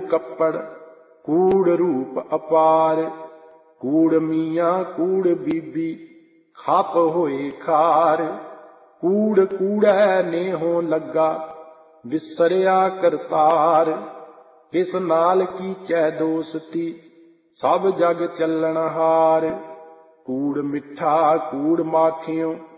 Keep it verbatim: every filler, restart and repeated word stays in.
ਕੱਪੜ ਕੂੜ ਰੂਪ ਅਪਾਰ। ਕੂੜ ਮੀਆਂ ਕੂੜ ਬੀਬੀ ਖਪ ਹੋਏ ਖਾਰ। ਕੂੜ ਕੂੜੈ ਨੇਹੋਂ ਲੱਗਾ ਵਿਸਰਿਆ ਕਰਤਾਰ। ਕਿਸ ਨਾਲ ਕੀਚੈ ਦੋਸਤੀ ਸਭ ਜਗ ਚੱਲਣਹਾਰ। ਕੂੜ ਮਿੱਠਾ ਕੂੜ ਮਾਖਿਓ